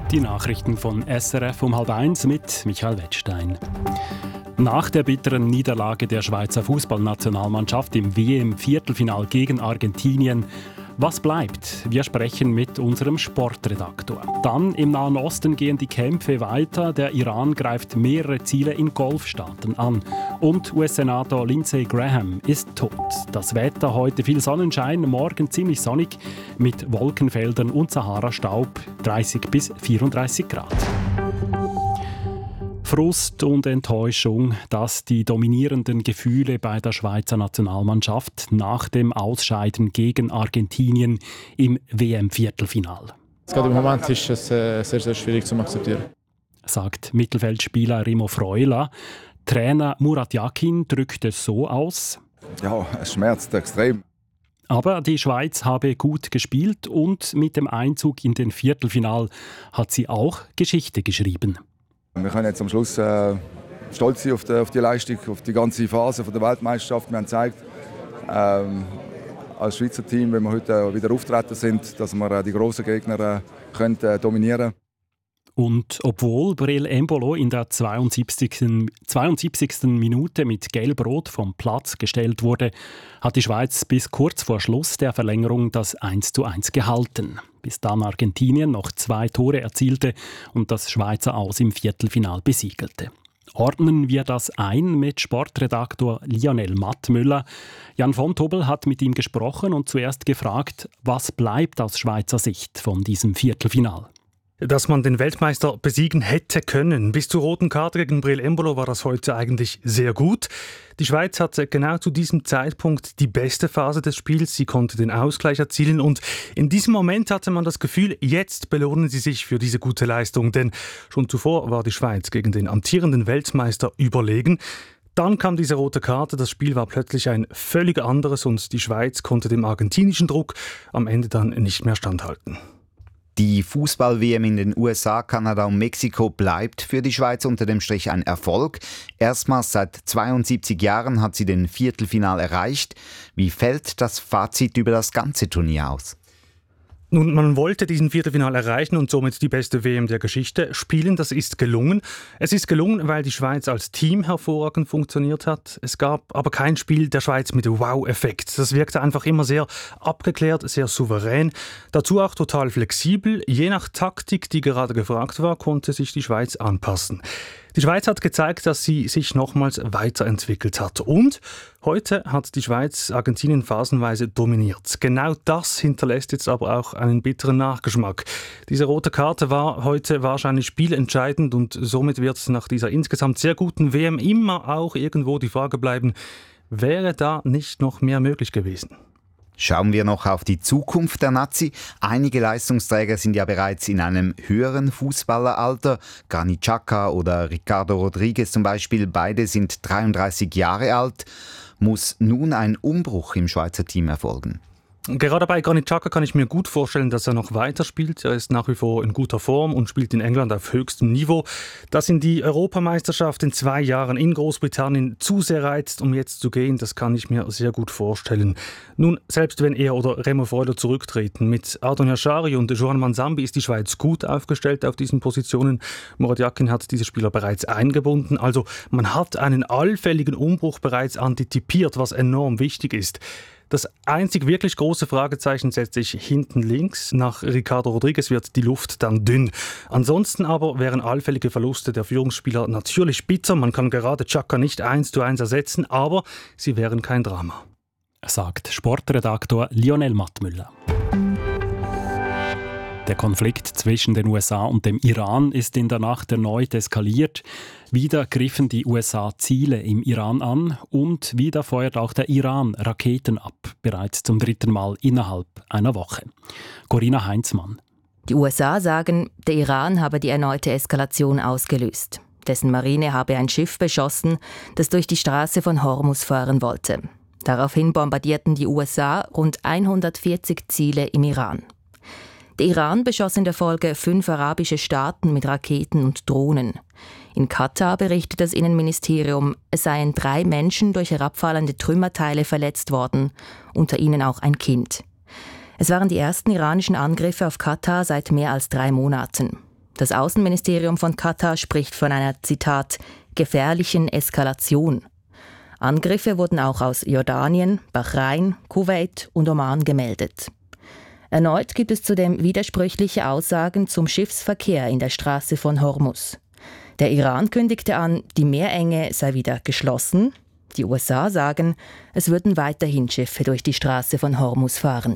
Die Nachrichten von SRF um 12:30 mit Michael Wettstein. Nach der bitteren Niederlage der Schweizer Fußballnationalmannschaft im WM-Viertelfinal gegen Argentinien, was bleibt? Wir sprechen mit unserem Sportredaktor. Dann im Nahen Osten gehen die Kämpfe weiter. Der Iran greift mehrere Ziele in Golfstaaten an. Und US-Senator Lindsey Graham ist tot. Das Wetter heute viel Sonnenschein, morgen ziemlich sonnig mit Wolkenfeldern und Sahara-Staub, 30 bis 34 Grad. Frust und Enttäuschung, das die dominierenden Gefühle bei der Schweizer Nationalmannschaft nach dem Ausscheiden gegen Argentinien im WM-Viertelfinal. Gerade im Moment ist es sehr, sehr schwierig zu akzeptieren, sagt Mittelfeldspieler Remo Freuler. Trainer Murat Yakin drückt es so aus: Ja, es schmerzt extrem. Aber die Schweiz habe gut gespielt und mit dem Einzug in den Viertelfinal hat sie auch Geschichte geschrieben. Wir können jetzt am Schluss stolz sein auf die Leistung, auf die ganze Phase der Weltmeisterschaft. Wir haben gezeigt, als Schweizer Team, wenn wir heute wieder auftreten sind, dass wir die grossen Gegner dominieren können. Und obwohl Breel Embolo in der 72. Minute mit Gelb-Rot vom Platz gestellt wurde, hat die Schweiz bis kurz vor Schluss der Verlängerung das 1:1 gehalten. Bis dann Argentinien noch 2 Tore erzielte und das Schweizer Aus im Viertelfinal besiegelte. Ordnen wir das ein mit Sportredaktor Lionel Mattmüller. Jan von Tobel hat mit ihm gesprochen und zuerst gefragt, was bleibt aus Schweizer Sicht von diesem Viertelfinal? Dass man den Weltmeister besiegen hätte können. Bis zur roten Karte gegen Breel Embolo war das heute eigentlich sehr gut. Die Schweiz hatte genau zu diesem Zeitpunkt die beste Phase des Spiels. Sie konnte den Ausgleich erzielen und in diesem Moment hatte man das Gefühl, jetzt belohnen sie sich für diese gute Leistung. Denn schon zuvor war die Schweiz gegen den amtierenden Weltmeister überlegen. Dann kam diese rote Karte, das Spiel war plötzlich ein völlig anderes und die Schweiz konnte dem argentinischen Druck am Ende dann nicht mehr standhalten. Die Fußball-WM in den USA, Kanada und Mexiko bleibt für die Schweiz unter dem Strich ein Erfolg. Erstmals seit 72 Jahren hat sie den Viertelfinal erreicht. Wie fällt das Fazit über das ganze Turnier aus? Nun, man wollte diesen Viertelfinal erreichen und somit die beste WM der Geschichte spielen. Das ist gelungen. Es ist gelungen, weil die Schweiz als Team hervorragend funktioniert hat. Es gab aber kein Spiel der Schweiz mit Wow-Effekt. Das wirkte einfach immer sehr abgeklärt, sehr souverän. Dazu auch total flexibel. Je nach Taktik, die gerade gefragt war, konnte sich die Schweiz anpassen. Die Schweiz hat gezeigt, dass sie sich nochmals weiterentwickelt hat. Und heute hat die Schweiz Argentinien phasenweise dominiert. Genau das hinterlässt jetzt aber auch einen bitteren Nachgeschmack. Diese rote Karte war heute wahrscheinlich spielentscheidend und somit wird nach dieser insgesamt sehr guten WM immer auch irgendwo die Frage bleiben, wäre da nicht noch mehr möglich gewesen? Schauen wir noch auf die Zukunft der Nazi. Einige Leistungsträger sind ja bereits in einem höheren Fußballeralter. Granit Xhaka oder Ricardo Rodriguez zum Beispiel, beide sind 33 Jahre alt. Muss nun ein Umbruch im Schweizer Team erfolgen? Gerade bei Granit Xhaka kann ich mir gut vorstellen, dass er noch weiter spielt. Er ist nach wie vor in guter Form und spielt in England auf höchstem Niveau. Dass ihn die Europameisterschaft in 2 Jahren in Großbritannien zu sehr reizt, um jetzt zu gehen, das kann ich mir sehr gut vorstellen. Nun, selbst wenn er oder Remo Freuler zurücktreten, mit Ardon Yashari und Joan Mansambi ist die Schweiz gut aufgestellt auf diesen Positionen. Murat Yakin hat diese Spieler bereits eingebunden. Also man hat einen allfälligen Umbruch bereits antizipiert, was enorm wichtig ist. Das einzig wirklich große Fragezeichen setzt sich hinten links. Nach Ricardo Rodriguez wird die Luft dann dünn. Ansonsten aber wären allfällige Verluste der Führungsspieler natürlich bitter. Man kann gerade Xhaka nicht 1:1 ersetzen, aber sie wären kein Drama. Sagt Sportredaktor Lionel Mattmüller. Der Konflikt zwischen den USA und dem Iran ist in der Nacht erneut eskaliert. Wieder griffen die USA Ziele im Iran an und wieder feuert auch der Iran Raketen ab, bereits zum 3. Mal innerhalb einer Woche. Corinna Heinzmann. Die USA sagen, der Iran habe die erneute Eskalation ausgelöst. Dessen Marine habe ein Schiff beschossen, das durch die Straße von Hormuz fahren wollte. Daraufhin bombardierten die USA rund 140 Ziele im Iran. Der Iran beschoss in der Folge 5 arabische Staaten mit Raketen und Drohnen. In Katar berichtet das Innenministerium, es seien 3 Menschen durch herabfallende Trümmerteile verletzt worden, unter ihnen auch ein Kind. Es waren die ersten iranischen Angriffe auf Katar seit mehr als 3 Monaten. Das Außenministerium von Katar spricht von einer, Zitat, gefährlichen Eskalation. Angriffe wurden auch aus Jordanien, Bahrain, Kuwait und Oman gemeldet. Erneut gibt es zudem widersprüchliche Aussagen zum Schiffsverkehr in der Straße von Hormuz. Der Iran kündigte an, die Meerenge sei wieder geschlossen. Die USA sagen, es würden weiterhin Schiffe durch die Straße von Hormuz fahren.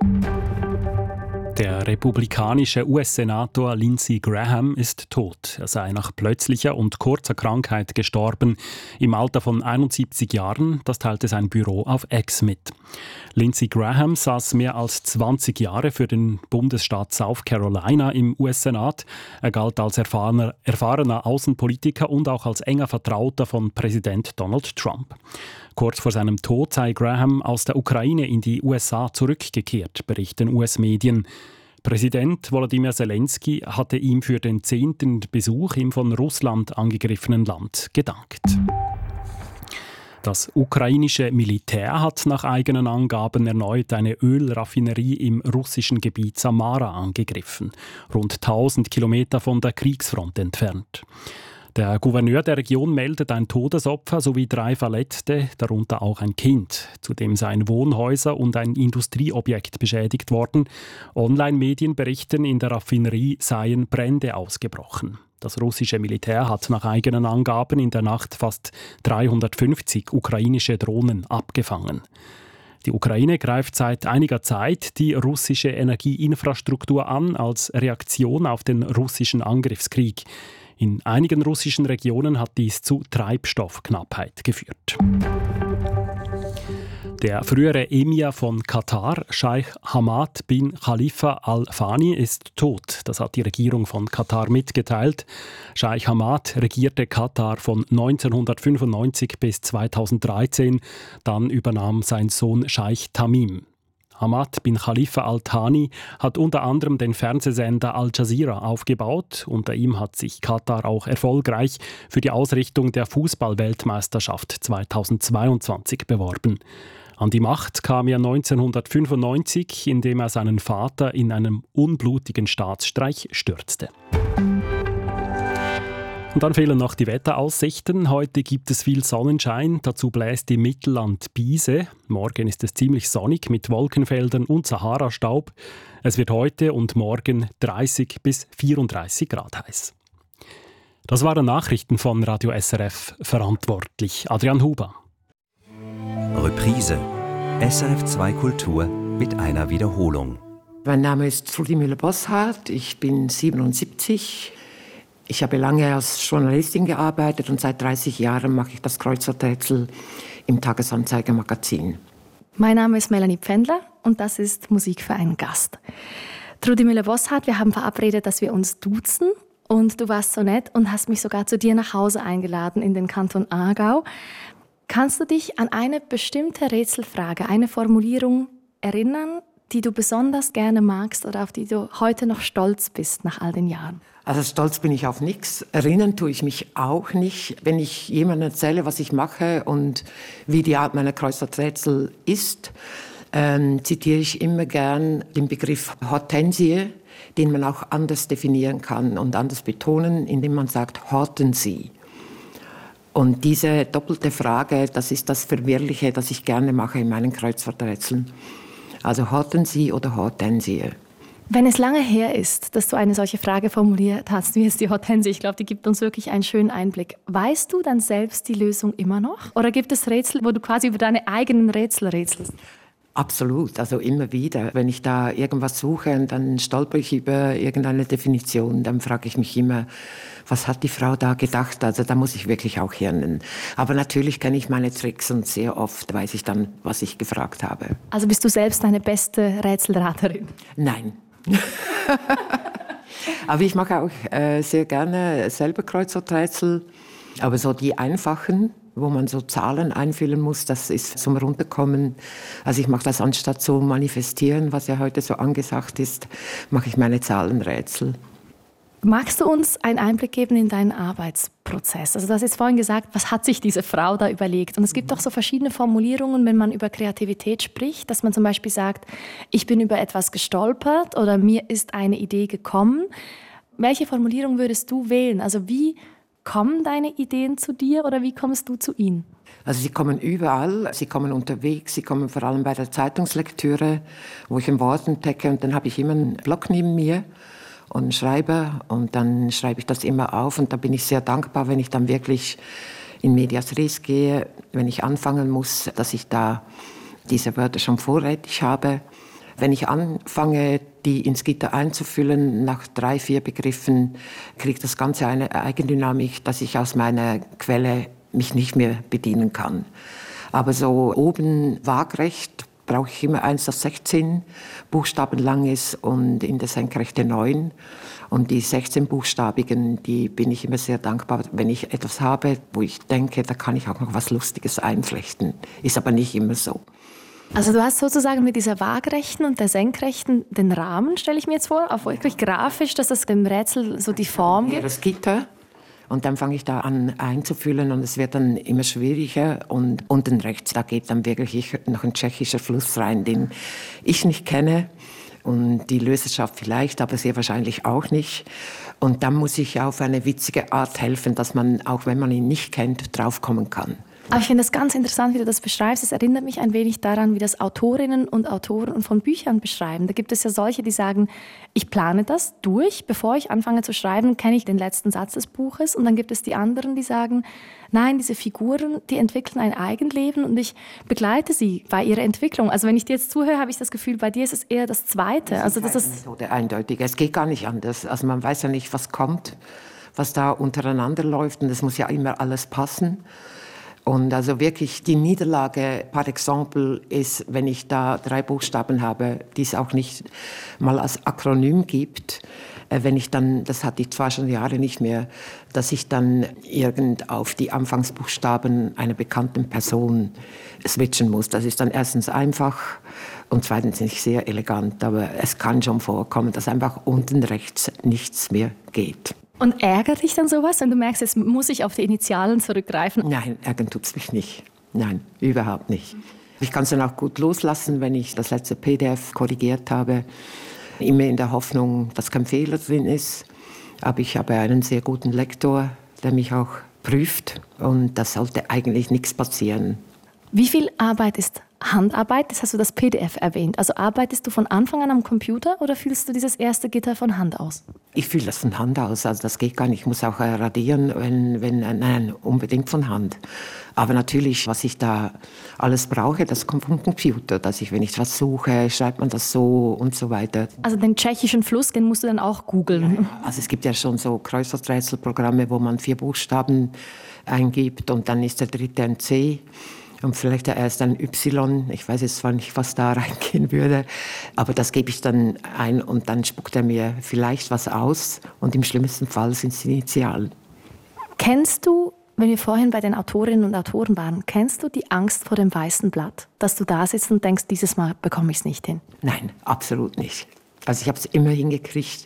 Der republikanische US-Senator Lindsey Graham ist tot. Er sei nach plötzlicher und kurzer Krankheit gestorben, im Alter von 71 Jahren. Das teilte sein Büro auf X mit. Lindsey Graham saß mehr als 20 Jahre für den Bundesstaat South Carolina im US-Senat. Er galt als erfahrener Außenpolitiker und auch als enger Vertrauter von Präsident Donald Trump. Kurz vor seinem Tod sei Graham aus der Ukraine in die USA zurückgekehrt, berichten US-Medien. Präsident Volodymyr Zelensky hatte ihm für den 10. Besuch im von Russland angegriffenen Land gedankt. Das ukrainische Militär hat nach eigenen Angaben erneut eine Ölraffinerie im russischen Gebiet Samara angegriffen, rund 1000 Kilometer von der Kriegsfront entfernt. Der Gouverneur der Region meldet ein Todesopfer sowie 3 Verletzte, darunter auch ein Kind. Zudem seien Wohnhäuser und ein Industrieobjekt beschädigt worden. Online-Medien berichten, in der Raffinerie seien Brände ausgebrochen. Das russische Militär hat nach eigenen Angaben in der Nacht fast 350 ukrainische Drohnen abgefangen. Die Ukraine greift seit einiger Zeit die russische Energieinfrastruktur an als Reaktion auf den russischen Angriffskrieg. In einigen russischen Regionen hat dies zu Treibstoffknappheit geführt. Der frühere Emir von Katar, Scheich Hamad bin Khalifa Al Thani, ist tot. Das hat die Regierung von Katar mitgeteilt. Scheich Hamad regierte Katar von 1995 bis 2013. Dann übernahm sein Sohn Scheich Tamim. Hamad bin Khalifa Al Thani hat unter anderem den Fernsehsender Al Jazeera aufgebaut. Unter ihm hat sich Katar auch erfolgreich für die Ausrichtung der Fußball-Weltmeisterschaft 2022 beworben. An die Macht kam er 1995, indem er seinen Vater in einem unblutigen Staatsstreich stürzte. Und dann fehlen noch die Wetteraussichten. Heute gibt es viel Sonnenschein, dazu bläst im Mittelland Biese. Morgen ist es ziemlich sonnig mit Wolkenfeldern und Sahara-Staub. Es wird heute und morgen 30 bis 34 Grad heiß. Das waren Nachrichten von Radio SRF, verantwortlich Adrian Huber. Reprise. SRF 2 Kultur mit einer Wiederholung. Mein Name ist Trudi Müller-Bosshardt, ich bin 77. Ich habe lange als Journalistin gearbeitet und seit 30 Jahren mache ich das Kreuzworträtsel im Tagesanzeiger-Magazin. Mein Name ist Melanie Pfändler und das ist Musik für einen Gast. Trudi Müller-Bosshardt, wir haben verabredet, dass wir uns duzen und du warst so nett und hast mich sogar zu dir nach Hause eingeladen in den Kanton Aargau. Kannst du dich an eine bestimmte Rätselfrage, eine Formulierung erinnern, die du besonders gerne magst oder auf die du heute noch stolz bist nach all den Jahren? Also stolz bin ich auf nichts. Erinnern tue ich mich auch nicht. Wenn ich jemandem erzähle, was ich mache und wie die Art meiner Kreuzworträtsel ist, zitiere ich immer gern den Begriff Hortensie, den man auch anders definieren kann und anders betonen, indem man sagt Hortensie. Und diese doppelte Frage, das ist das Verwirrliche, das ich gerne mache in meinen Kreuzworträtseln. Also Hortensie oder Hortensie. Wenn es lange her ist, dass du eine solche Frage formuliert hast, wie ist die Hortensie? Ich glaube, die gibt uns wirklich einen schönen Einblick. Weißt du dann selbst die Lösung immer noch? Oder gibt es Rätsel, wo du quasi über deine eigenen Rätsel rätselst? Absolut, also immer wieder. Wenn ich da irgendwas suche, dann stolper ich über irgendeine Definition. Dann frage ich mich immer, was hat die Frau da gedacht? Also da muss ich wirklich auch hirnen. Aber natürlich kenne ich meine Tricks und sehr oft weiß ich dann, was ich gefragt habe. Also bist du selbst deine beste Rätselraterin? Nein. Aber ich mache auch sehr gerne selber Kreuzworträtsel. Aber so die einfachen, wo man so Zahlen einfüllen muss, das ist zum Runterkommen. Also ich mache das anstatt zu manifestieren, was ja heute so angesagt ist, mache ich meine Zahlenrätsel. Magst du uns einen Einblick geben in deinen Arbeitsprozess? Also du hast jetzt vorhin gesagt, was hat sich diese Frau da überlegt? Und es gibt doch so verschiedene Formulierungen, wenn man über Kreativität spricht, dass man zum Beispiel sagt, ich bin über etwas gestolpert oder mir ist eine Idee gekommen. Welche Formulierung würdest du wählen? Also wie kommen deine Ideen zu dir oder wie kommst du zu ihnen? Also sie kommen überall, sie kommen unterwegs, sie kommen vor allem bei der Zeitungslektüre, wo ich ein Wort entdecke und dann habe ich immer einen Block neben mir und einen Schreiber und dann schreibe ich das immer auf und da bin ich sehr dankbar, wenn ich dann wirklich in medias res gehe, wenn ich anfangen muss, dass ich da diese Wörter schon vorrätig habe. Wenn ich anfange, die ins Gitter einzufüllen, nach 3, 4 Begriffen, kriegt das Ganze eine Eigendynamik, dass ich aus meiner Quelle mich nicht mehr bedienen kann. Aber so oben waagrecht brauche ich immer eins, das 16 Buchstaben lang ist und in der Senkrechte 9. Und die 16-Buchstabigen, die bin ich immer sehr dankbar, wenn ich etwas habe, wo ich denke, da kann ich auch noch was Lustiges einflechten. Ist aber nicht immer so. Also du hast sozusagen mit dieser Waagrechten und der Senkrechten den Rahmen, stelle ich mir jetzt vor, auch wirklich grafisch, dass das dem Rätsel so die Form gibt. Ja, das Gitter. Und dann fange ich da an einzufüllen und es wird dann immer schwieriger. Und unten rechts, da geht dann wirklich noch ein tschechischer Fluss rein, den ich nicht kenne. Und die Leserschaft vielleicht, aber sehr wahrscheinlich auch nicht. Und dann muss ich auf eine witzige Art helfen, dass man, auch wenn man ihn nicht kennt, draufkommen kann. Aber ich finde es ganz interessant, wie du das beschreibst. Es erinnert mich ein wenig daran, wie das Autorinnen und Autoren von Büchern beschreiben. Da gibt es ja solche, die sagen, ich plane das durch. Bevor ich anfange zu schreiben, kenne ich den letzten Satz des Buches. Und dann gibt es die anderen, die sagen, nein, diese Figuren, die entwickeln ein Eigenleben und ich begleite sie bei ihrer Entwicklung. Also wenn ich dir jetzt zuhöre, habe ich das Gefühl, bei dir ist es eher das Zweite. Also das ist Methode eindeutig. Es geht gar nicht anders. Also man weiß ja nicht, was kommt, was da untereinander läuft. Und es muss ja immer alles passen. Und also wirklich die Niederlage par exemple ist, wenn ich da 3 Buchstaben habe, die es auch nicht mal als Akronym gibt, wenn ich dann, das hatte ich zwar schon Jahre nicht mehr, dass ich dann irgend auf die Anfangsbuchstaben einer bekannten Person switchen muss. Das ist dann erstens einfach und zweitens nicht sehr elegant, aber es kann schon vorkommen, dass einfach unten rechts nichts mehr geht. Und ärgert dich dann sowas, wenn du merkst, jetzt muss ich auf die Initialen zurückgreifen? Nein, ärgern tut es mich nicht. Nein, überhaupt nicht. Ich kann es dann auch gut loslassen, wenn ich das letzte PDF korrigiert habe. Immer in der Hoffnung, dass kein Fehler drin ist. Aber ich habe einen sehr guten Lektor, der mich auch prüft. Und da sollte eigentlich nichts passieren. Wie viel Arbeit ist Handarbeit? Jetzt hast du das PDF erwähnt. Also arbeitest du von Anfang an am Computer oder füllst du dieses erste Gitter von Hand aus? Ich fülle das von Hand aus, also das geht gar nicht. Ich muss auch radieren, nein, unbedingt von Hand. Aber natürlich, was ich da alles brauche, das kommt vom Computer. Dass ich, wenn ich was suche, schreibt man das so und so weiter. Also den tschechischen Fluss, den musst du dann auch googeln? Ja, also es gibt ja schon so Kreuzworträtselprogramme, wo man 4 Buchstaben eingibt und dann ist der dritte ein C. Und vielleicht erst ein Y, ich weiß jetzt zwar nicht, was da reingehen würde, aber das gebe ich dann ein und dann spuckt er mir vielleicht was aus und im schlimmsten Fall sind es die Initialen. Kennst du, wenn wir vorhin bei den Autorinnen und Autoren waren, kennst du die Angst vor dem weißen Blatt? Dass du da sitzt und denkst, dieses Mal bekomme ich es nicht hin? Nein, absolut nicht. Also ich habe es immer hingekriegt.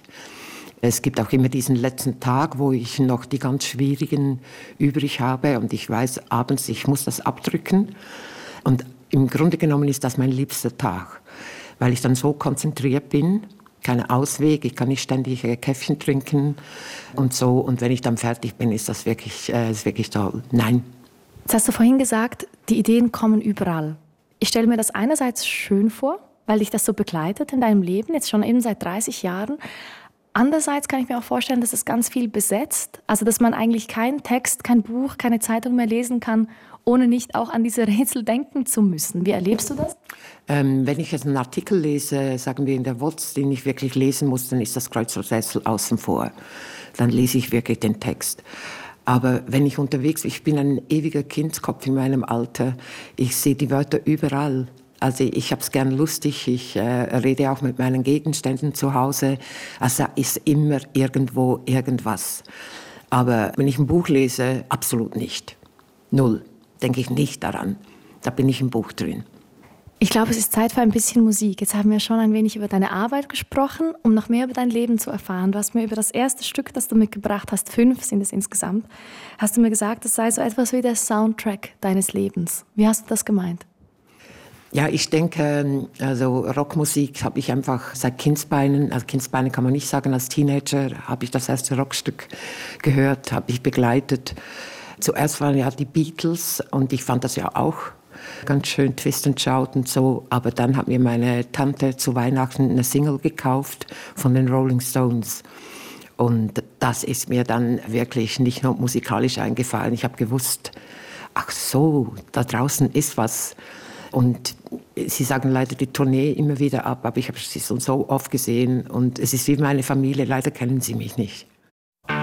Es gibt auch immer diesen letzten Tag, wo ich noch die ganz schwierigen übrig habe und ich weiß abends, ich muss das abdrücken. Und im Grunde genommen ist das mein liebster Tag, weil ich dann so konzentriert bin, kein Ausweg, ich kann nicht ständig Käffchen trinken und so. Und wenn ich dann fertig bin, ist das wirklich toll. Nein. Jetzt hast du vorhin gesagt, die Ideen kommen überall. Ich stelle mir das einerseits schön vor, weil dich das so begleitet in deinem Leben, jetzt schon eben seit 30 Jahren. Andererseits kann ich mir auch vorstellen, dass es ganz viel besetzt. Also dass man eigentlich keinen Text, kein Buch, keine Zeitung mehr lesen kann, ohne nicht auch an diese Rätsel denken zu müssen. Wie erlebst du das? Wenn ich jetzt einen Artikel lese, sagen wir in der WOZ, den ich wirklich lesen muss, dann ist das Kreuzworträtsel außen vor. Dann lese ich wirklich den Text. Aber wenn ich unterwegs bin, ich bin ein ewiger Kindskopf in meinem Alter, ich sehe die Wörter überall. Also ich habe es gern lustig, ich rede auch mit meinen Gegenständen zu Hause. Also ist immer irgendwo irgendwas. Aber wenn ich ein Buch lese, absolut nicht. Null. Denke ich nicht daran. Da bin ich im Buch drin. Ich glaube, es ist Zeit für ein bisschen Musik. Jetzt haben wir schon ein wenig über deine Arbeit gesprochen, um noch mehr über dein Leben zu erfahren. Du hast mir über das erste Stück, das du mitgebracht hast, 5 sind es insgesamt, hast du mir gesagt, es sei so etwas wie der Soundtrack deines Lebens. Wie hast du das gemeint? Ja, ich denke, also Rockmusik habe ich einfach seit Kindsbeinen, also Kindsbeinen kann man nicht sagen, als Teenager habe ich das erste Rockstück gehört, habe ich begleitet. Zuerst waren ja die Beatles und ich fand das ja auch ganz schön Twist and Shout und so, aber dann hat mir meine Tante zu Weihnachten eine Single gekauft von den Rolling Stones. Und das ist mir dann wirklich nicht nur musikalisch eingefallen. Ich habe gewusst, ach so, da draußen ist was. Und sie sagen leider die Tournee immer wieder ab, aber ich habe sie so oft gesehen und es ist wie meine Familie, leider kennen sie mich nicht.